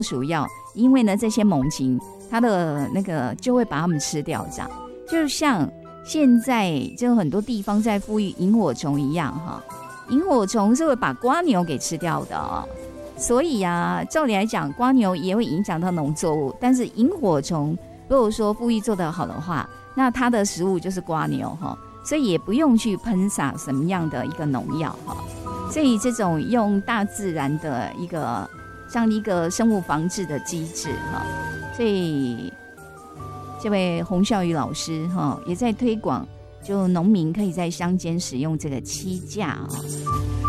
鼠药，因为呢这些猛禽它的那个就会把它们吃掉，这样就像现在就很多地方在呼吁萤火虫一样哈，萤火虫是会把蝸牛给吃掉的哦。所以啊，照理来讲，蝸牛也会影响到农作物，但是萤火虫如果说复育做得好的话，那它的食物就是蝸牛哈，所以也不用去喷洒什么样的一个农药哈。所以这种用大自然的一个像一个生物防治的机制哈，所以这位洪孝瑜老师哈也在推广，就农民可以在乡间使用这个栖架啊。